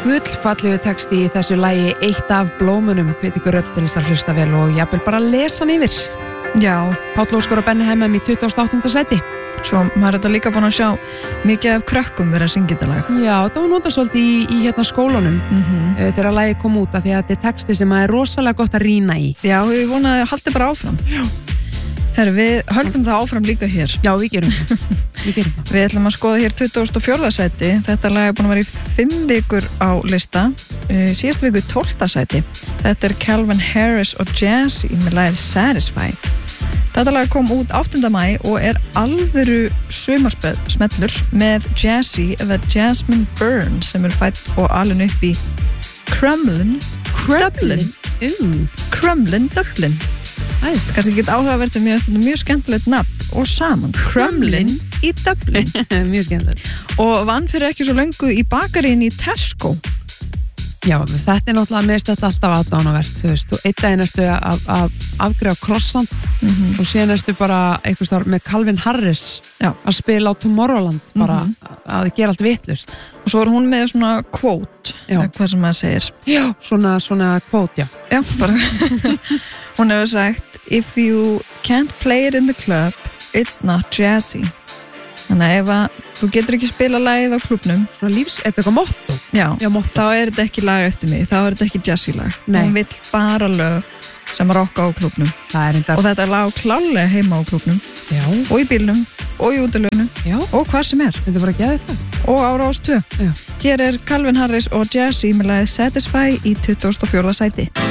Gullfallegu texti í þessu lagi Eitt af blómunum, hvet ykkur öll til þess að hlusta vel og jafnvel bara lesa hann yfir. Já. Páll Óskar og Benni Hemmem í 28. sæti. Svo maður er þetta líka búin að sjá mikið af krökkum vera að syngja þetta lag. Já, það var notað svolítið í hérna skólanum þegar lagið kom út af því að þetta er texti sem er rosalega gott að rýna í. Já, ég vonaði að haldi bara áfram. Já. Herru, við höldum það áfram líka hér. Já, við gerum það. Við ætlum að skoða hér 24. sæti. Þetta lag er búin að vera í 5 vikur á lista. Síðustu viku 12. sæti. Þetta er Calvin Harris og Jazzy með lagið Satisfy. Þetta lag kom út 8. maí og er alvöru sumarsmellur með Jazzy eða Jasmine Byrne sem er fædd og alin upp í Crumlin, Dublin. Það kannski ekki áhugavert mjög skemmtilegt nafn og saman Crumlin í Dublin. Mjög skemmtilegt. Og vann fyrir ekki svo löngu í bakaríin í Tesco. Já, þetta er náttúrulega mest þetta alltaf aðdánavert, þú veist, og einn daginn ertu að afgreiða croissant og síðan ertu bara einhvers þar með Calvin Harris að spila á Tomorrowland, bara að gera allt vitlust. Og svo er hún með svona quote, hvað sem maður segir. Já, svona quote, já. Já, bara. Hún hefur sagt, if you can't play it in the club, it's not jazzy. Þannig að ef að þú getur ekki spila lagið á klubnum, þetta er eitthvað motto. Já, motto. Þá er þetta ekki lag eftir mig, þá er þetta ekki jazzy lag. Hún vill bara lög sem rocka á klubnum. Og þetta lag klálega heima á klubnum. Já. Og í bílnum, og í útilögnu, og hvað sem er. Þetta er bara að geða þetta. Og á Rás 2. Hér er Calvin Harris og Jazzy með lagið Satisfy í 24. sæti.